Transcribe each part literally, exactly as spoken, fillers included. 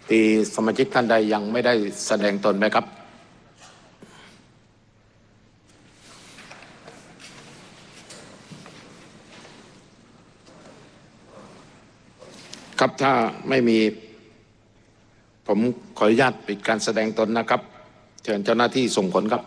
มีสมาชิกท่านใดยังไม่ได้แสดงตนไหมครับครับถ้าไม่มีผมขออนุญาตปิดการแสดงตนนะครับเชิญเจ้าหน้าที่ส่งผลครับ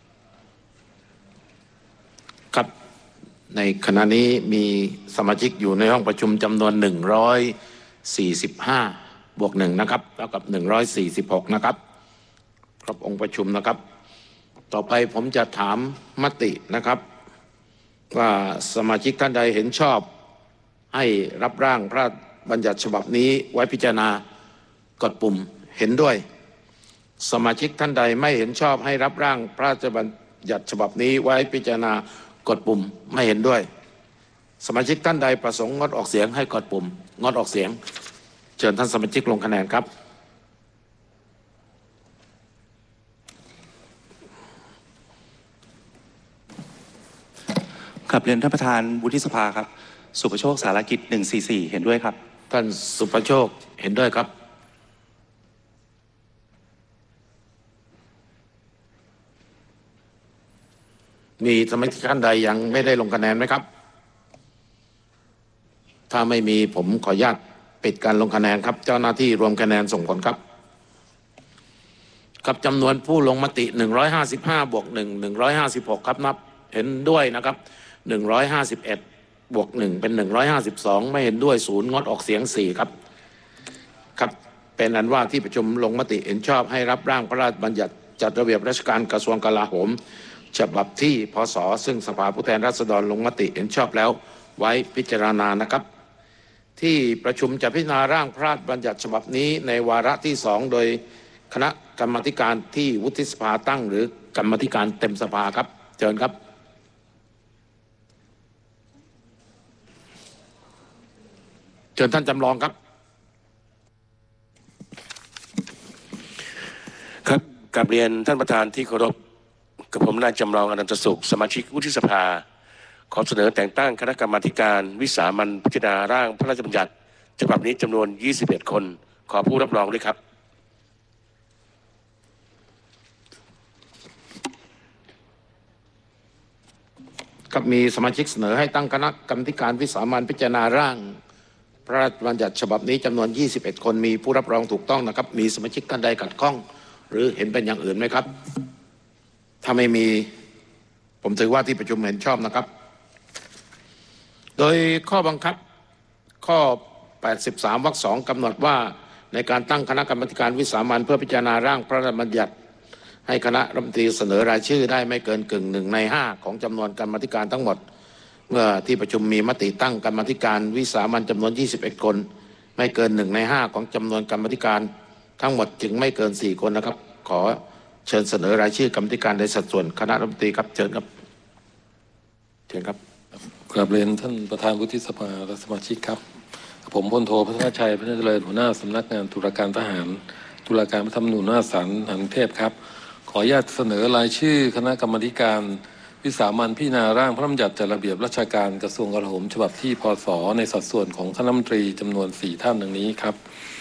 ครับในขณะนี้มีสมาชิกอยู่ในห้องประชุมจำนวนหนึ่งร้อยสี่สิบห้าบวกหนึ่งนะครับเท่ากับหนึ่งร้อยสี่สิบหกนะครับครบองค์ประชุมนะครับต่อไปผมจะถามมตินะครับว่าสมาชิกท่านใดเห็นชอบให้รับร่างพระราชบัญญัติฉบับนี้ไว้พิจารณากดปุ่มเห็นด้วยสมาชิกท่านใดไม่เห็นชอบให้รับร่างพระราชบัญญัติฉบับนี้ไว้พิจารณากดปุ่มไม่เห็นด้วยสมาชิกท่านใดประสงค์งดออกเสียงให้กดปุ่มงดออกเสียงเชิญท่านสมาชิกลงคะแนนครับครับเรียนท่านประธานวุฒิสภาครับสุภโชคสารกิจหนึ่งสี่สี่เห็นด้วยครับท่านสุภโชคเห็นด้วยครับมีสมาชิกท่านใดยังไม่ได้ลงคะแนนไหมครับถ้าไม่มีผมขออนุญาตปิดการลงคะแนนครับเจ้าหน้าที่รวมคะแนนส่งผลครับกับจำนวนผู้ลงมติหนึ่งร้อยห้าสิบห้าบวกหนึ่ง หนึ่งร้อยห้าสิบหกครับนับเห็นด้วยนะครับหนึ่งร้อยห้าสิบเอ็ดบวกหนึ่งเป็นหนึ่งร้อยห้าสิบสองไม่เห็นด้วยศูนย์งดออกเสียงสี่ครับครับเป็นอันว่าที่ประชุมลงมติเห็นชอบให้รับร่างพระราชบัญญัติจัดระเบียบราชการกระทรวงกลาโหมฉบับที่พศซึ่งสภาผู้แทนราษฎรลงมติเห็นชอบแล้วไว้พิจารณานะครับที่ประชุมจะพิจารณาร่างพระราชบัญญัติฉบับนี้ในวาระที่สองโดยคณะกรรมาธิการที่วุฒิสภาตั้งหรือกรรมาธิการเต็มสภาครับเชิญครับเชิญท่านจำลองครับครับกราบเรียนท่านประธานที่เคารพกับผมนายจำลองอนันตสุขสมาชิกวุฒิสภาขอเสนอแต่งตั้งคณะกรรมาการวิสามัญพิจารณาร่างพระราชบัญญัติฉบับนี้จำนวนยี่สิบเอ็ดคนขอผู้รับรองด้วยครับครับมีสมาชิกเสนอให้ตั้งคณะกรรมาการวิสามัญพิจารณาร่างพระราชบัญญัติฉบับนี้จำนวนยี่สิบเอ็ดคนมีผู้รับรองถูกต้องนะครับมีสมาชิกท่านใดขัดข้องหรือเห็นเป็นอย่างอื่นไหมครับถ้าไม่มีผมถือว่าที่ประชุมเห็นชอบนะครับโดยข้อบังคับข้อแปดสิบสามวรรคสองกำหนดว่าในการตั้งคณะกรรมาการวิสามัญเพื่อพิจารณาร่างพระราชบัญญัติให้คณะรัฐมนตรีเสนอรายชื่อได้ไม่เกินกึ่งหนึ่งในห้าของจำนวนกรรมาการทั้งหมดเมื่อที่ประชุมมีมติตั้งกรรมาการวิสามัญจำนวนยี่สิบเอ็ดคนไม่เกินหนึ่งในห้าของจำนวนกรรมาการทั้งหมดจึงไม่เกินสี่คนนะครับขอเชิญเสนอรายชื่อกรรมาการในสัดส่วนคณะรัฐมนตรีครับเชิญครับเชิญครับกราบเรียนท่านประธานวุฒิสภาและสมาชิกครับผมพลโทพัฒนชัยพัฒนเจริญหัวหน้าสำนักงานตุลาการทหารตุลาการพระธรรมนูญหน้าศาลทหารกรุงเทพครับขออนุญาตเสนอรายชื่อคณะกรรมาการวิสามัญพิจารณาร่างพระราชบัญญัติจัดระเบียบราชการกระทรวงกลาโหมฉบับที่พศในสัดส่วนของคณะรัฐมนตรีจำนวนสี่ท่านดังนี้ครับ